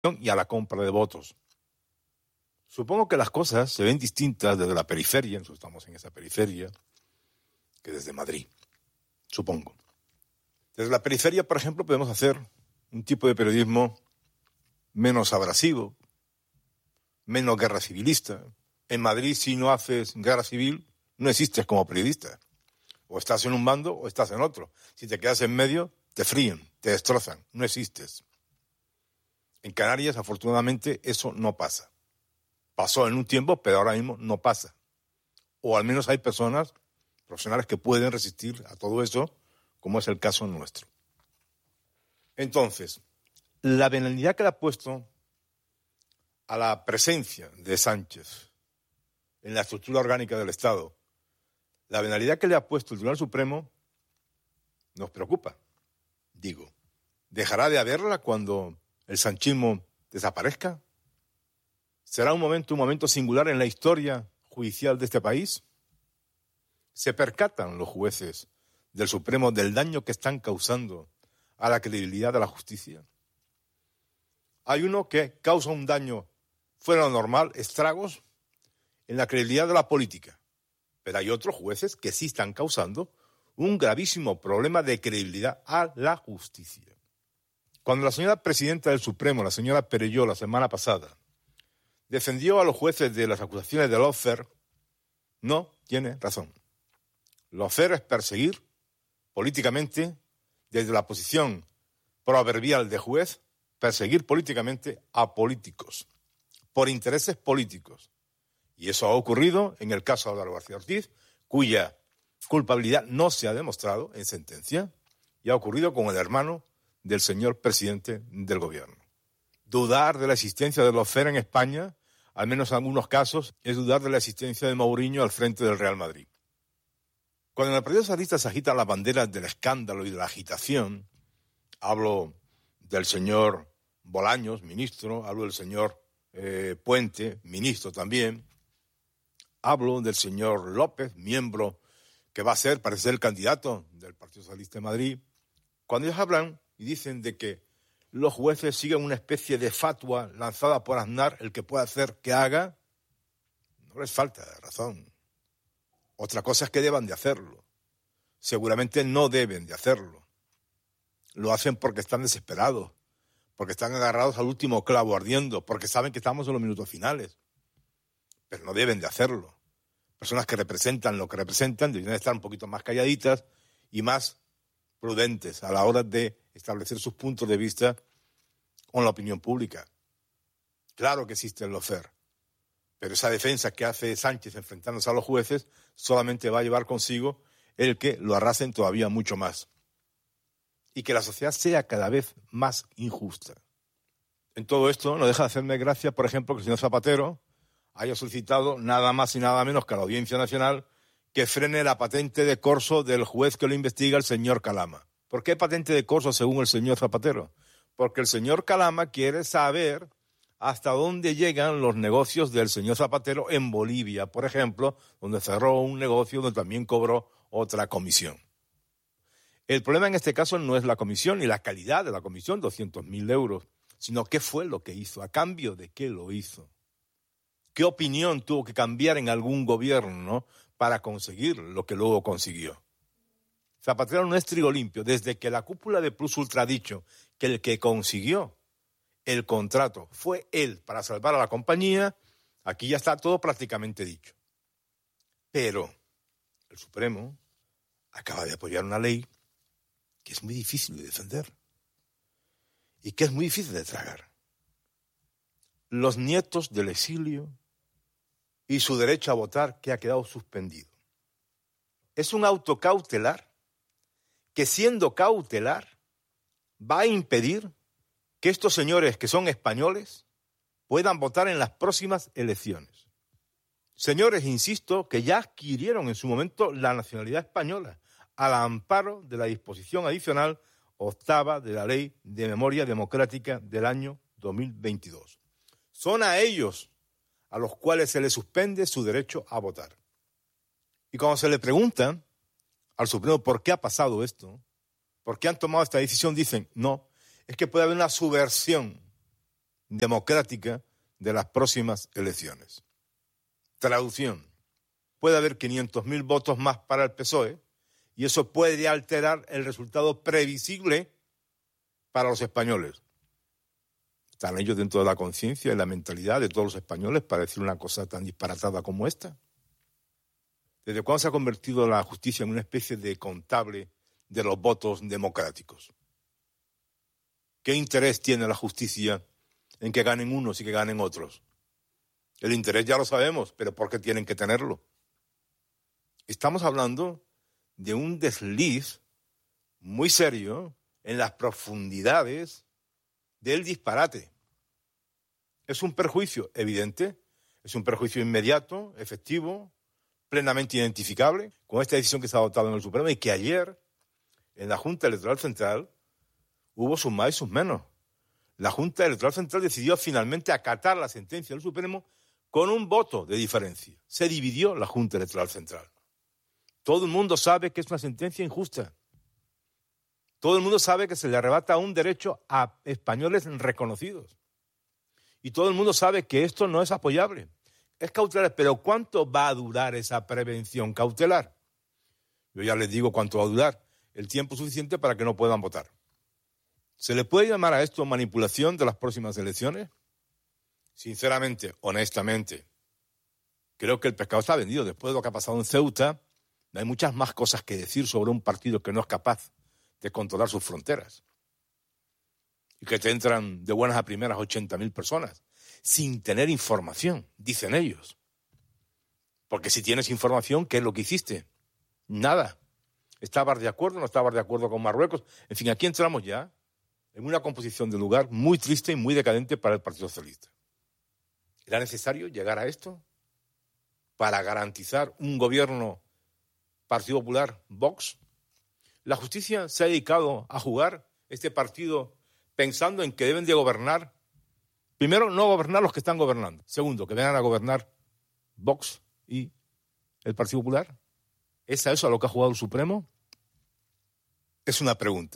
y a la compra de votos. Supongo que las cosas se ven distintas desde la periferia, nosotros estamos en esa periferia, que desde Madrid, supongo. Desde la periferia, por ejemplo, podemos hacer un tipo de periodismo menos abrasivo, menos guerra civilista. En Madrid, si no haces guerra civil, no existes como periodista. O estás en un bando o estás en otro. Si te quedas en medio, te fríen, te destrozan, no existes. En Canarias, afortunadamente, eso no pasa. Pasó en un tiempo, pero ahora mismo no pasa. O al menos hay personas, profesionales, que pueden resistir a todo eso, como es el caso nuestro. Entonces, la venalidad que le ha puesto a la presencia de Sánchez en la estructura orgánica del Estado, la venalidad que le ha puesto el Tribunal Supremo, nos preocupa. Digo, ¿dejará de haberla cuando el sanchismo desaparezca? ¿Será un momento singular en la historia judicial de este país? ¿Se percatan los jueces del Supremo del daño que están causando a la credibilidad de la justicia? Hay uno que causa un daño fuera de lo normal, estragos en la credibilidad de la política, pero hay otros jueces que sí están causando un gravísimo problema de credibilidad a la justicia. Cuando la señora presidenta del Supremo, la señora Perelló, la semana pasada, defendió a los jueces de las acusaciones de lawfare, no tiene razón. Lawfare es perseguir políticamente, desde la posición proverbial de juez, perseguir políticamente a políticos, por intereses políticos. Y eso ha ocurrido en el caso de Álvaro García Ortiz, cuya culpabilidad no se ha demostrado en sentencia, y ha ocurrido con el hermano del señor presidente del gobierno. Dudar de la existencia de lawfare en España, al menos en algunos casos, es dudar de la existencia de Mourinho al frente del Real Madrid. Cuando en el Partido Socialista se agitan las banderas del escándalo y de la agitación, hablo del señor Bolaños, ministro, hablo del señor Puente, ministro también, hablo del señor López, miembro que va a ser, parece ser, el candidato del Partido Socialista de Madrid. Cuando ellos hablan y dicen de que los jueces siguen una especie de fatua lanzada por Aznar, el que pueda hacer que haga, no les falta razón. Otra cosa es que deban de hacerlo. Seguramente no deben de hacerlo. Lo hacen porque están desesperados, porque están agarrados al último clavo ardiendo, porque saben que estamos en los minutos finales. Pero no deben de hacerlo. Personas que representan lo que representan deberían estar un poquito más calladitas y más prudentes a la hora de establecer sus puntos de vista con la opinión pública. Claro que existe el lawfare, pero esa defensa que hace Sánchez enfrentándose a los jueces solamente va a llevar consigo el que lo arrasen todavía mucho más y que la sociedad sea cada vez más injusta. En todo esto no deja de hacerme gracia, por ejemplo, que el señor Zapatero haya solicitado nada más y nada menos que a la Audiencia Nacional que frene la patente de corso del juez que lo investiga, el señor Calama. ¿Por qué patente de corso según el señor Zapatero? Porque el señor Calama quiere saber hasta dónde llegan los negocios del señor Zapatero en Bolivia, por ejemplo, donde cerró un negocio donde también cobró otra comisión. El problema en este caso no es la comisión ni la calidad de la comisión, 200.000 euros, sino qué fue lo que hizo, a cambio de qué lo hizo. ¿Qué opinión tuvo que cambiar en algún gobierno, ¿no?, para conseguir lo que luego consiguió? Zapatero no es trigo limpio. Desde que la cúpula de Plus Ultra ha dicho que el que consiguió el contrato fue él para salvar a la compañía, aquí ya está todo prácticamente dicho. Pero el Supremo acaba de apoyar una ley que es muy difícil de defender y que es muy difícil de tragar. Los nietos del exilio y su derecho a votar, que ha quedado suspendido. Es un auto cautelar que, siendo cautelar, va a impedir que estos señores que son españoles puedan votar en las próximas elecciones. Señores, insisto, que ya adquirieron en su momento la nacionalidad española al amparo de la disposición adicional octava de la Ley de Memoria Democrática del año 2022. Son a ellos a los cuales se les suspende su derecho a votar. Y cuando se le pregunta al Supremo por qué ha pasado esto, por qué han tomado esta decisión, dicen, no, es que puede haber una subversión democrática de las próximas elecciones. Traducción. Puede haber 500.000 votos más para el PSOE y eso puede alterar el resultado previsible para los españoles. ¿Están ellos dentro de la conciencia y la mentalidad de todos los españoles para decir una cosa tan disparatada como esta? ¿Desde cuándo se ha convertido la justicia en una especie de contable de los votos democráticos? ¿Qué interés tiene la justicia en que ganen unos y que ganen otros? El interés ya lo sabemos, pero ¿por qué tienen que tenerlo? Estamos hablando de un desliz muy serio en las profundidades del disparate. Es un perjuicio evidente, es un perjuicio inmediato, efectivo, plenamente identificable con esta decisión que se ha adoptado en el Supremo y que ayer en la Junta Electoral Central hubo sus más y sus menos. La Junta Electoral Central decidió finalmente acatar la sentencia del Supremo con un voto de diferencia. Se dividió la Junta Electoral Central. Todo el mundo sabe que es una sentencia injusta. Todo el mundo sabe que se le arrebata un derecho a españoles reconocidos. Y todo el mundo sabe que esto no es apoyable. Es cautelar, pero ¿cuánto va a durar esa prevención cautelar? Yo ya les digo cuánto va a durar. El tiempo suficiente para que no puedan votar. ¿Se le puede llamar a esto manipulación de las próximas elecciones? Sinceramente, honestamente, creo que el pescado está vendido. Después de lo que ha pasado en Ceuta, hay muchas más cosas que decir sobre un partido que no es capaz de controlar sus fronteras. Y que te entran de buenas a primeras 80.000 personas sin tener información, dicen ellos. Porque si tienes información, ¿qué es lo que hiciste? Nada. ¿Estabas de acuerdo? ¿No estabas de acuerdo con Marruecos? En fin, aquí entramos ya en una composición de lugar muy triste y muy decadente para el Partido Socialista. ¿Era necesario llegar a esto para garantizar un gobierno Partido Popular, Vox? La justicia se ha dedicado a jugar este partido pensando en que deben de gobernar. Primero, no gobernar los que están gobernando. Segundo, que vengan a gobernar Vox y el Partido Popular. ¿Es a eso a lo que ha jugado el Supremo? Es una pregunta.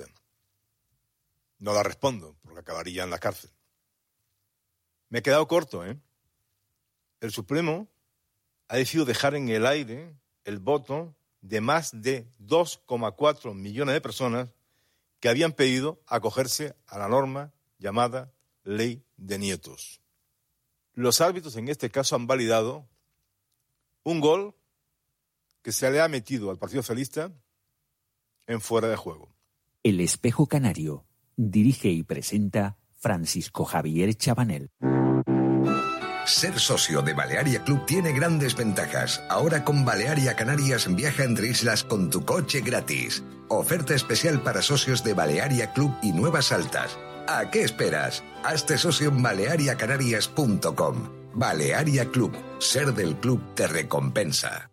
No la respondo, porque acabaría en la cárcel. Me he quedado corto, ¿eh? El Supremo ha decidido dejar en el aire el voto de más de 2,4 millones de personas que habían pedido acogerse a la norma llamada Ley de Nietos. Los árbitros en este caso han validado un gol que se le ha metido al Partido Socialista en fuera de juego. El Espejo Canario. Dirige y presenta Francisco Javier Chabanel. Ser socio de Balearia Club tiene grandes ventajas. Ahora con Balearia Canarias viaja entre islas con tu coche gratis. Oferta especial para socios de Balearia Club y Nuevas Altas. ¿A qué esperas? Hazte socio en baleariacanarias.com. Balearia Club. Ser del club te recompensa.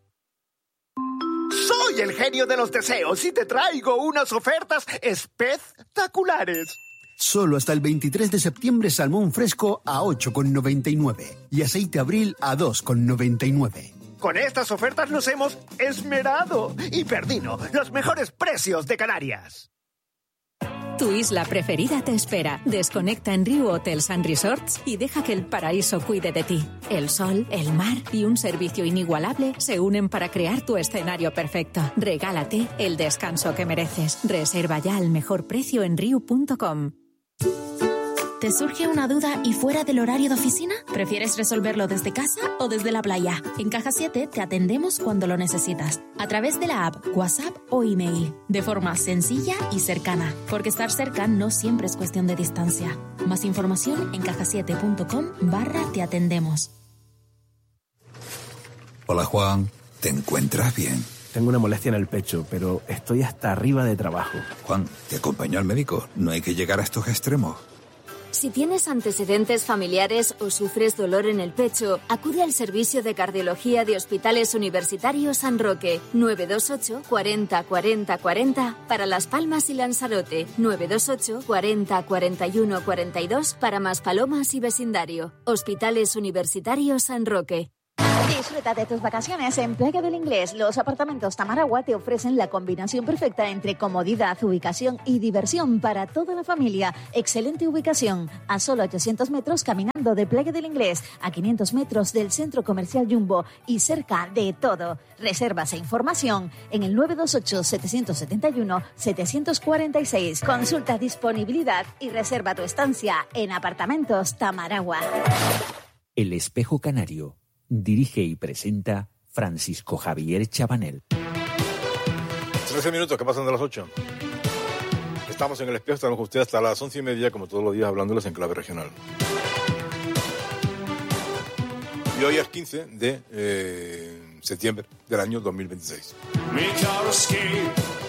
Soy el genio de los deseos y te traigo unas ofertas espectaculares. Solo hasta el 23 de septiembre salmón fresco a 8,99 y aceite Abril a 2,99. Con estas ofertas nos hemos esmerado y perdido los mejores precios de Canarias. Tu isla preferida te espera. Desconecta en Riu Hotels & Resorts y deja que el paraíso cuide de ti. El sol, el mar y un servicio inigualable se unen para crear tu escenario perfecto. Regálate el descanso que mereces. Reserva ya al mejor precio en riu.com. ¿Te surge una duda y fuera del horario de oficina? ¿Prefieres resolverlo desde casa o desde la playa? En Caja 7 te atendemos cuando lo necesitas, a través de la app, WhatsApp o email, de forma sencilla y cercana, porque estar cerca no siempre es cuestión de distancia. Más información en cajasiete.com/te atendemos. Hola Juan, ¿te encuentras bien? Tengo una molestia en el pecho, pero estoy hasta arriba de trabajo. Juan, ¿te acompaño al médico? No hay que llegar a estos extremos. Si tienes antecedentes familiares o sufres dolor en el pecho, acude al servicio de cardiología de Hospitales Universitarios San Roque, 928 40 40 40 para Las Palmas y Lanzarote, 928 40 41 42 para Maspalomas y vecindario. Hospitales Universitarios San Roque. Disfruta de tus vacaciones en Playa del Inglés. Los apartamentos Tamaragua te ofrecen la combinación perfecta entre comodidad, ubicación y diversión para toda la familia. Excelente ubicación, a solo 800 metros caminando de Playa del Inglés, a 500 metros del Centro Comercial Jumbo y cerca de todo. Reservas e información en el 928-771-746. Consulta disponibilidad y reserva tu estancia en Apartamentos Tamaragua. El Espejo Canario. Dirige y presenta Francisco Javier Chabanel. 13 minutos que pasan de las 8. Estamos en El Espejo, estamos con ustedes hasta las 11:30, como todos los días, hablándoles en clave regional. Y hoy es 15 de septiembre del año 2026.